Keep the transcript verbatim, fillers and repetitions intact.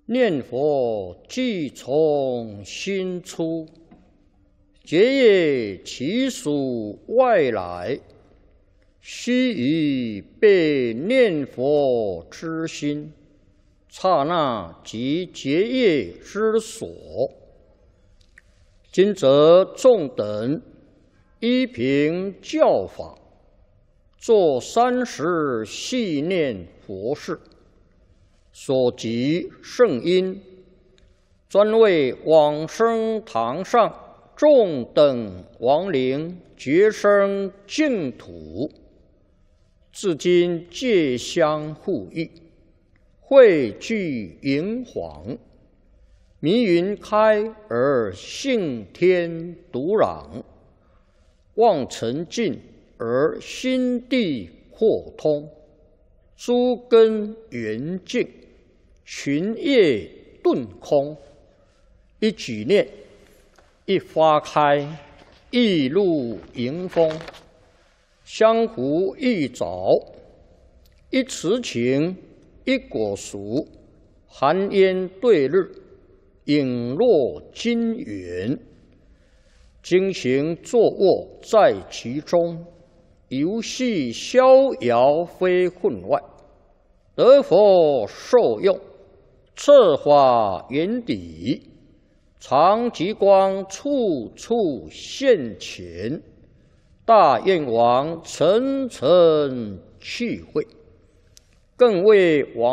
念佛即从心出，结业其属外来，须臾被念佛之心，刹那即结业之所。今则众等依凭教法，做三时系念佛事，所及圣因，专为往生堂上众等亡灵觉生净土，至今戒相互益，汇聚营黄，迷云开而性天独朗，望尘尽而心地豁通，诸根圆净，群业顿空。一举念，一花开，一露迎风，相互一早，一慈情，一果熟，寒烟对日，影落金元。经行坐卧在其中，游戏逍遥非分外，得佛受用，策法圆底，常极光处处现前，大愿王层层去会，更为王